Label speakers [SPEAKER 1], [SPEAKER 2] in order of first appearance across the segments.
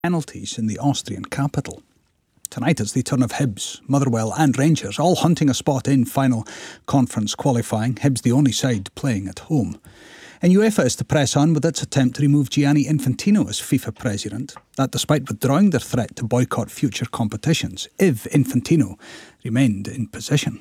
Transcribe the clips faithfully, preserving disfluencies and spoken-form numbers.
[SPEAKER 1] penalties in the Austrian capital. Tonight it's the turn of Hibs, Motherwell and Rangers, all hunting a spot in final conference qualifying. Hibs the only side playing at home. And UEFA is to press on with its attempt to remove Gianni Infantino as FIFA president. That despite withdrawing their threat to boycott future competitions if Infantino remained in position.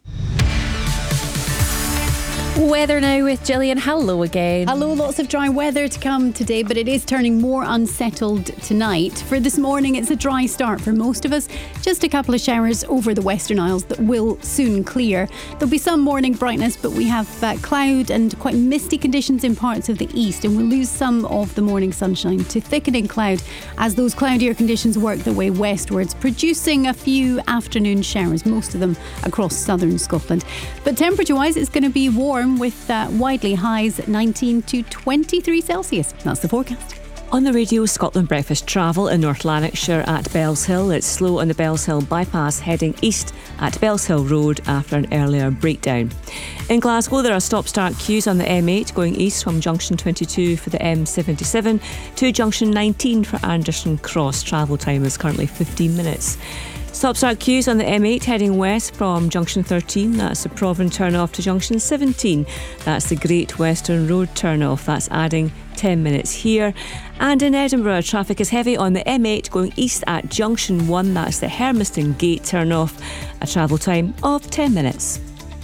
[SPEAKER 2] Weather now with Gillian. Hello again.
[SPEAKER 3] Hello, lots of dry weather to come today, but it is turning more unsettled tonight. For this morning, it's a dry start for most of us. Just a couple of showers over the Western Isles that will soon clear. There'll be some morning brightness, but we have uh, cloud and quite misty conditions in parts of the east, and we'll lose some of the morning sunshine to thickening cloud as those cloudier conditions work their way westwards, producing a few afternoon showers, most of them across southern Scotland. But temperature-wise, it's going to be warm, with uh, widely highs nineteen to twenty-three Celsius. That's the forecast.
[SPEAKER 2] On the radio, Scotland Breakfast travel in North Lanarkshire at Bellshill. It's slow on the Bellshill bypass heading east at Bellshill Road after an earlier breakdown. In Glasgow, there are stop-start queues on the M eight going east from junction twenty-two for the M seventy-seven to junction nineteen for Anderson Cross. Travel time is currently fifteen minutes. Stop-start queues on the M eight heading west from junction thirteen. That's the Provan turn-off to junction seventeen. That's the Great Western Road turn-off. That's adding ten minutes here. And in Edinburgh, traffic is heavy on the M eight going east at junction one. That's the Hermiston Gate turn-off. A travel time of ten minutes.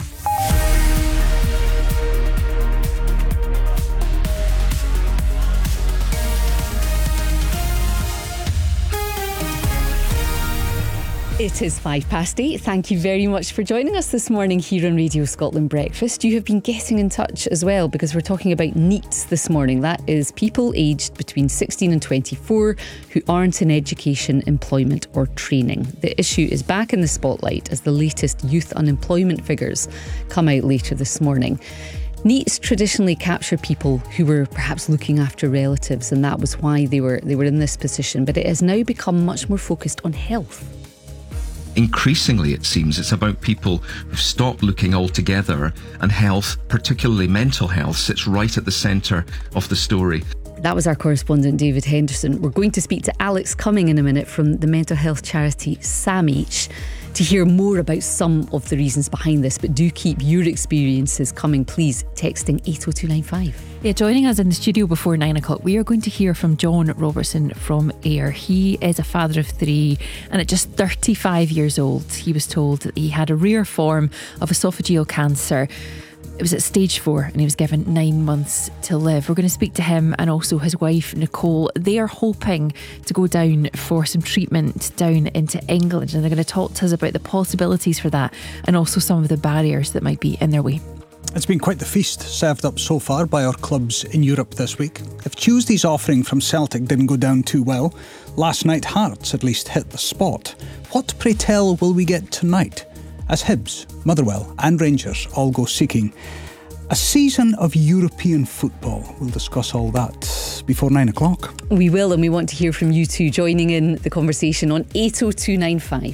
[SPEAKER 2] It is five past eight. Thank you very much for joining us this morning here on Radio Scotland Breakfast. You have been getting in touch as well because we're talking about NEETs this morning. That is people aged between sixteen and twenty-four who aren't in education, employment or training. The issue is back in the spotlight as the latest youth unemployment figures come out later this morning. NEETs traditionally capture people who were perhaps looking after relatives, and that was why they were they were in this position. But it has now become much more focused on health.
[SPEAKER 4] Increasingly, it seems, it's about people who've stopped looking altogether, and health, particularly mental health, sits right at the centre of the story.
[SPEAKER 3] That was our correspondent David Henderson. We're going to speak to Alex Cumming in a minute from the mental health charity SAMH to hear more about some of the reasons behind this. But do keep your experiences coming, please, texting eight oh two nine five.
[SPEAKER 5] Yeah, joining us in the studio before nine o'clock, we are going to hear from John Robertson from Ayr. He is a father of three, and at just thirty-five years old, he was told that he had a rare form of esophageal cancer. It was at stage four and he was given nine months to live. We're going to speak to him and also his wife, Nicole. They are hoping to go down for some treatment down into England, and they're going to talk to us about the possibilities for that and also some of the barriers that might be in their way.
[SPEAKER 1] It's been quite the feast served up so far by our clubs in Europe this week. If Tuesday's offering from Celtic didn't go down too well, last night Hearts at least hit the spot. What, pray tell, will we get tonight? As Hibs, Motherwell and Rangers all go seeking a season of European football. We'll discuss all that before nine o'clock.
[SPEAKER 3] We will, and we want to hear from you too, joining in the conversation on eight oh two nine five.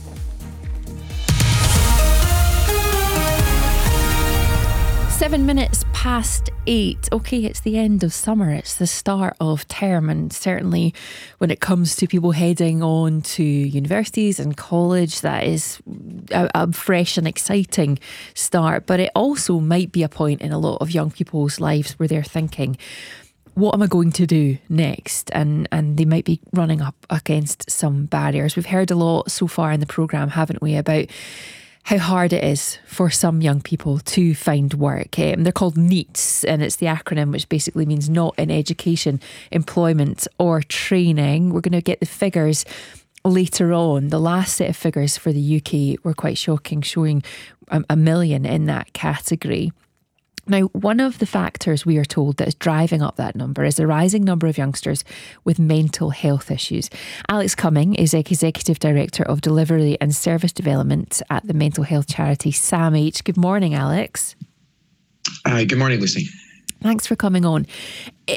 [SPEAKER 5] Seven minutes past eight. Okay, it's the end of summer. It's the start of term, and certainly when it comes to people heading on to universities and college, that is a, a fresh and exciting start. But it also might be a point in a lot of young people's lives where they're thinking, what am I going to do next? And and they might be running up against some barriers. We've heard a lot so far in the programme, haven't we, about how hard it is for some young people to find work. Um, they're called NEETs, and it's the acronym which basically means not in education, employment or training. We're going to get the figures later on. The last set of figures for the U K were quite shocking, showing a, a million in that category. Now, one of the factors we are told that is driving up that number is the rising number of youngsters with mental health issues. Alex Cumming is Executive Director of Delivery and Service Development at the mental health charity SAMH. Good morning, Alex.
[SPEAKER 6] Hi, good morning, Lucy.
[SPEAKER 5] Thanks for coming on.